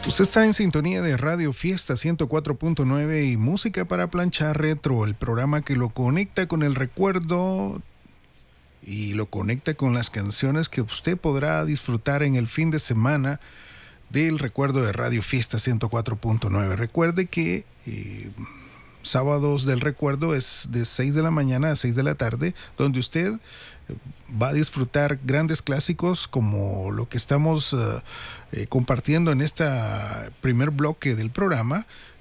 Usted está en sintonía de Radio Fiesta 104.9 y Música para Planchar Retro, el programa que lo conecta con el recuerdo y lo conecta con las canciones que usted podrá disfrutar en el fin de semana del recuerdo de Radio Fiesta 104.9. Recuerde que sábados del recuerdo es de 6 de la mañana a 6 de la tarde, donde usted va a disfrutar grandes clásicos como lo que estamos compartiendo en este primer bloque del programa,